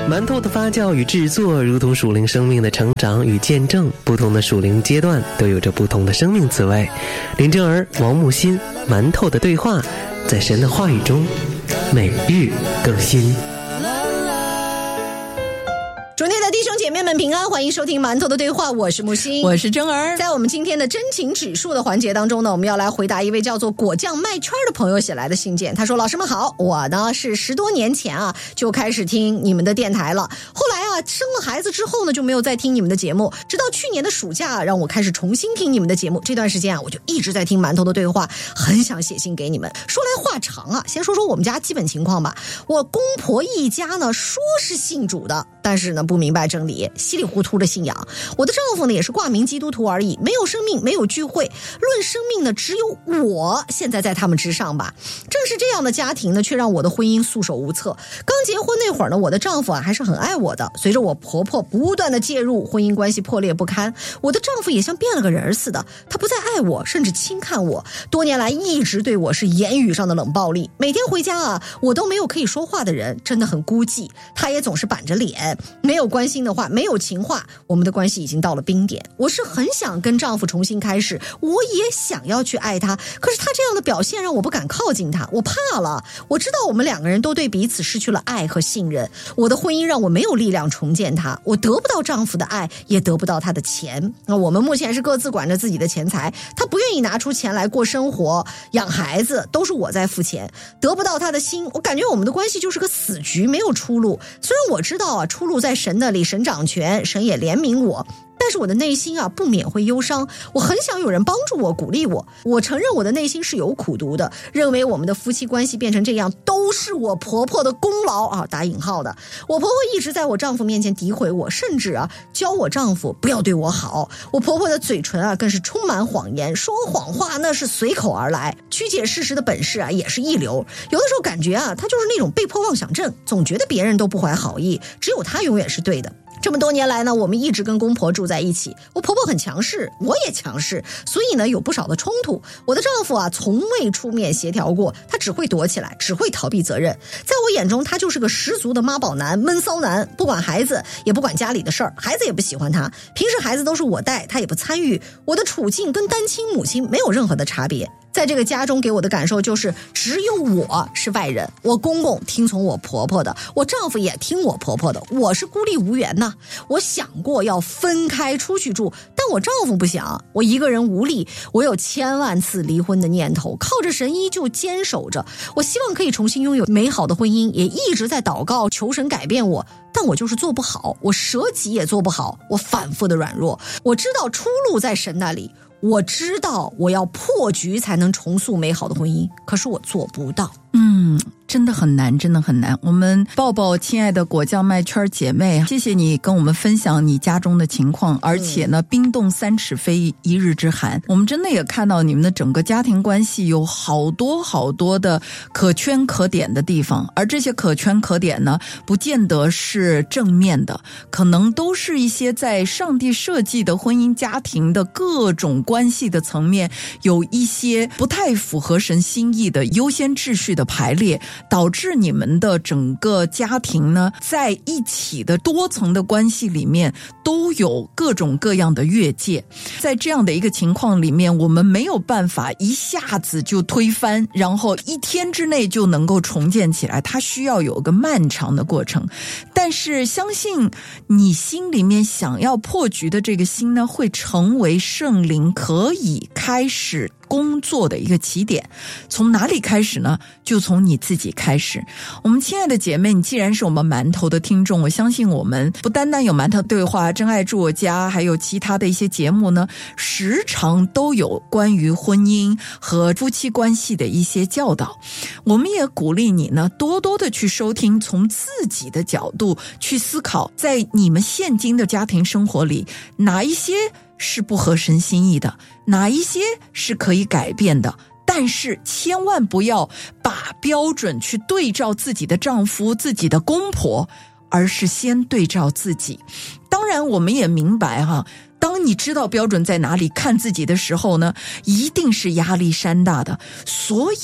馒头的发酵与制作如同属灵生命的成长与见证，不同的属灵阶段都有着不同的生命滋味。林正儿、王木心，馒头的对话，在神的话语中每日更新。 主内的弟兄姐妹们平安，欢迎收听馒头的对话，我是木星， 我是真儿。 在我们今天的真情指数的环节当中呢，我们要来回答一位叫做果酱麦圈的朋友写来的信件。他说：老师们好，我呢是10多年前就开始听你们的电台了，后来生了孩子之后呢就没有再听你们的节目，直到去年的暑假让我开始重新听你们的节目，这段时间我就一直在听馒头的对话，很想写信给你们。说来话长先说说我们家基本情况吧。我公婆一家呢说是信主的，但是呢不明白真理，稀里糊涂的信仰。我的丈夫呢也是挂名基督徒而已，没有生命，没有聚会，论生命呢只有我现在在他们之上吧。正是这样的家庭呢，却让我的婚姻束手无策。刚结婚那会儿呢，我的丈夫还是很爱我的，随着我婆婆不断的介入，婚姻关系破裂不堪。我的丈夫也像变了个人似的，他不再爱我，甚至轻看我，多年来一直对我是言语上的冷暴力。每天回家我都没有可以说话的人，真的很孤寂。他也总是板着脸，没有关心的话，没有情话，我们的关系已经到了冰点。我是很想跟丈夫重新开始，我也想要去爱他，可是他这样的表现让我不敢靠近他，我怕了。我知道我们两个人都对彼此失去了爱和信任，我的婚姻让我没有力量重建他，我得不到丈夫的爱，也得不到他的钱。我们目前是各自管着自己的钱财，他不愿意拿出钱来过生活养孩子，都是我在付钱，得不到他的心，我感觉我们的关系就是个死局，没有出路。虽然我知道出路在神那里，神掌权，神也怜悯我，但是我的内心不免会忧伤。我很想有人帮助我，鼓励我。我承认我的内心是有苦毒的，认为我们的夫妻关系变成这样都是我婆婆的功劳打引号的。我婆婆一直在我丈夫面前诋毁我，甚至教我丈夫不要对我好。我婆婆的嘴唇更是充满谎言，说谎话那是随口而来，曲解事实的本事也是一流。有的时候感觉她就是那种被迫妄想症，总觉得别人都不怀好意，只有她永远是对的。这么多年来呢，我们一直跟公婆住在一起，我婆婆很强势，我也强势，所以呢有不少的冲突。我的丈夫从未出面协调过，他只会躲起来，只会逃避责任。在我眼中，他就是个十足的妈宝男、闷骚男，不管孩子，也不管家里的事儿，孩子也不喜欢他。平时孩子都是我带，他也不参与。我的处境跟单亲母亲没有任何的差别。在这个家中给我的感受就是，只有我是外人，我公公听从我婆婆的，我丈夫也听我婆婆的，我是孤立无援呐。我想过要分开出去住，但我丈夫不想，我一个人无力，我有千万次离婚的念头，靠着神依旧坚守着。我希望可以重新拥有美好的婚姻，也一直在祷告求神改变我，但我就是做不好，我舍己也做不好，我反复的软弱。我知道出路在神那里，我知道我要破局才能重塑美好的婚姻，可是我做不到。 真的很难，真的很难。我们抱抱亲爱的果酱麦圈姐妹，谢谢你跟我们分享你家中的情况，而且呢，冰冻3尺非一日之寒。我们真的也看到你们的整个家庭关系有好多好多的可圈可点的地方，而这些可圈可点呢，不见得是正面的，可能都是一些在上帝设计的婚姻家庭的各种关系的层面，有一些不太符合神心意的优先秩序的排列，导致你们的整个家庭呢，在一起的多层的关系里面都有各种各样的越界。在这样的一个情况里面，我们没有办法一下子就推翻，然后1天之内就能够重建起来，它需要有个漫长的过程。但是相信你心里面想要破局的这个心呢，会成为圣灵可以开始工作的一个起点。从哪里开始呢？就从你自己开始。我们亲爱的姐妹，你既然是我们馒头的听众，我相信我们不单单有馒头对话、真爱住我家，还有其他的一些节目呢，时常都有关于婚姻和夫妻关系的一些教导。我们也鼓励你呢，多多的去收听，从自己的角度去思考，在你们现今的家庭生活里，哪一些是不合神心意的，哪一些是可以改变的，但是千万不要把标准去对照自己的丈夫、自己的公婆，而是先对照自己。当然我们也明白当你知道标准在哪里看自己的时候呢，一定是压力山大的。所以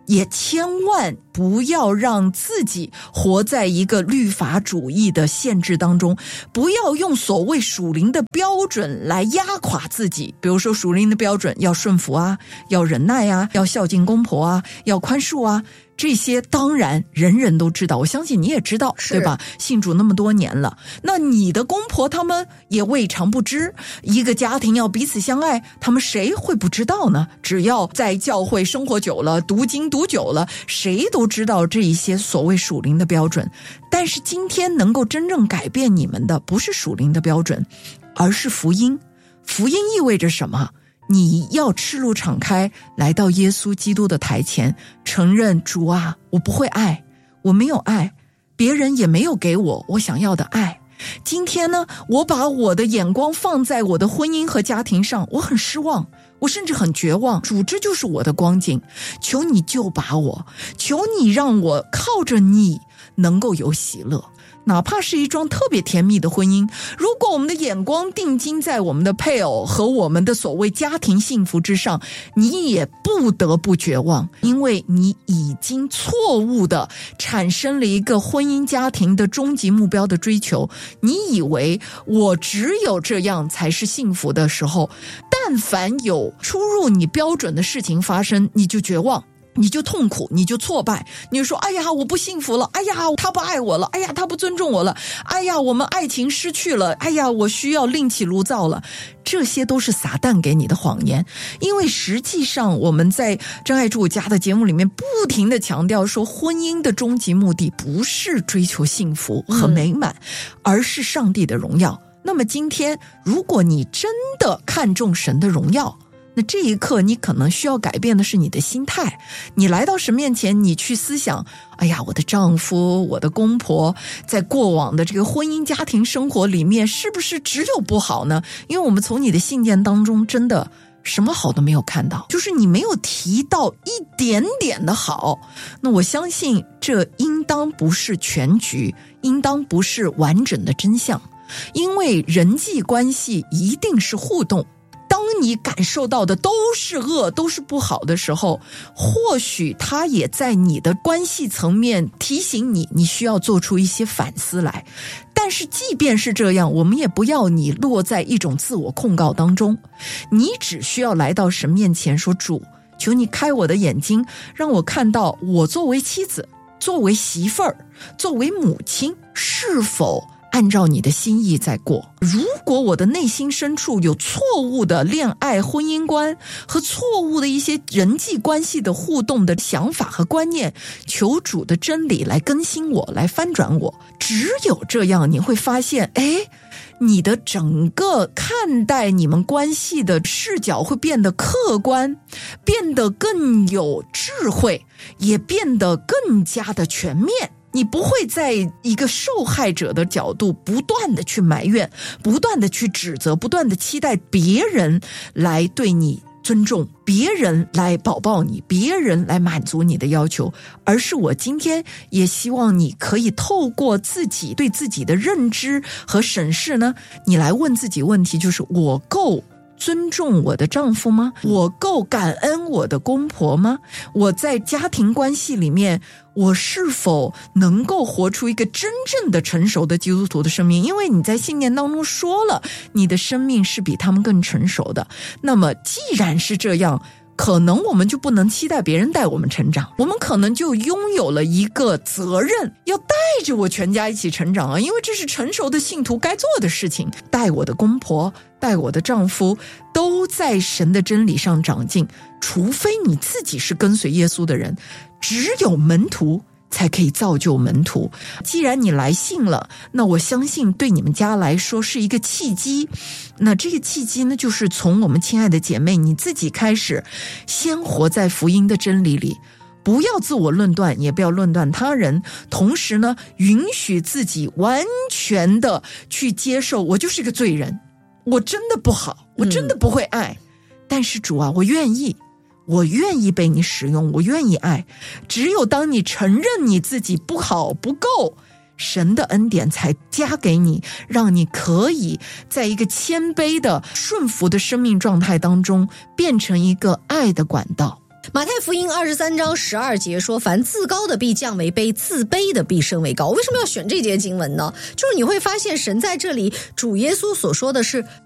也千万不要让自己活在一个律法主义的限制当中，不要用所谓属灵的标准来压垮自己。比如说属灵的标准要顺服啊，要忍耐啊，要孝敬公婆啊，要宽恕啊，这些当然人人都知道，我相信你也知道，对吧？信主那么多年了，那你的公婆他们也未尝不知，一个家庭要彼此相爱，他们谁会不知道呢？只要在教会生活久了，读经读久了，谁都知道这一些所谓属灵的标准。但是今天能够真正改变你们的不是属灵的标准，而是福音。福音意味着什么？你要赤露敞开来到耶稣基督的台前，承认主啊，我不会爱，我没有爱，别人也没有给我想要的爱。今天呢，我把我的眼光放在我的婚姻和家庭上，我很失望，我甚至很绝望。主，这就是我的光景，求你救拔我，求你让我靠着你能够有喜乐。哪怕是一桩特别甜蜜的婚姻，如果我们的眼光定睛在我们的配偶和我们的所谓家庭幸福之上，你也不得不绝望，因为你已经错误的产生了一个婚姻家庭的终极目标的追求。你以为我只有这样才是幸福的时候，但凡有出入你标准的事情发生，你就绝望，你就痛苦，你就挫败，你就说哎呀我不幸福了，哎呀他不爱我了，哎呀他不尊重我了，哎呀我们爱情失去了，哎呀我需要另起炉灶了。这些都是撒旦给你的谎言。因为实际上我们在真爱住家的节目里面不停地强调说，婚姻的终极目的不是追求幸福和美满，而是上帝的荣耀。那么今天如果你真的看重神的荣耀，那这一刻你可能需要改变的是你的心态。你来到神面前，你去思想，哎呀我的丈夫我的公婆在过往的这个婚姻家庭生活里面是不是只有不好呢？因为我们从你的信件当中真的什么好都没有看到，就是你没有提到一点点的好。那我相信这应当不是全局，应当不是完整的真相，因为人际关系一定是互动。当你感受到的都是恶，都是不好的时候，或许他也在你的关系层面提醒你，你需要做出一些反思来。但是即便是这样，我们也不要你落在一种自我控告当中，你只需要来到神面前说，主，求你开我的眼睛，让我看到我作为妻子，作为媳妇儿，作为母亲，是否按照你的心意在过。如果我的内心深处有错误的恋爱婚姻观和错误的一些人际关系的互动的想法和观念，求主的真理来更新我，来翻转我。只有这样，你会发现，你的整个看待你们关系的视角会变得客观，变得更有智慧，也变得更加的全面。你不会在一个受害者的角度不断的去埋怨，不断的去指责，不断的期待别人来对你尊重，别人来保抱你，别人来满足你的要求。而是我今天也希望你可以透过自己对自己的认知和审视呢，你来问自己问题，就是我够尊重我的丈夫吗？我够感恩我的公婆吗？我在家庭关系里面，我是否能够活出一个真正的成熟的基督徒的生命？因为你在信念当中说了，你的生命是比他们更成熟的。那么既然是这样，可能我们就不能期待别人带我们成长，我们可能就拥有了一个责任，要带着我全家一起成长啊！因为这是成熟的信徒该做的事情，带我的公婆，带我的丈夫，都在神的真理上长进。除非你自己是跟随耶稣的人，只有门徒才可以造就门徒。既然你来信了，那我相信对你们家来说是一个契机。那这个契机呢，就是从我们亲爱的姐妹你自己开始，先活在福音的真理里，不要自我论断，也不要论断他人。同时呢，允许自己完全的去接受，我就是个罪人，我真的不好，我真的不会爱。但是主啊，我愿意被你使用，我愿意爱。只有当你承认你自己不好不够，神的恩典才加给你，让你可以在一个谦卑的顺服的生命状态当中变成一个爱的管道。 马太福音23章12节说，凡自高的必降为卑，自卑的必升为高。为什么要选这节经文呢？就是你会发现神在这里主耶稣所说的是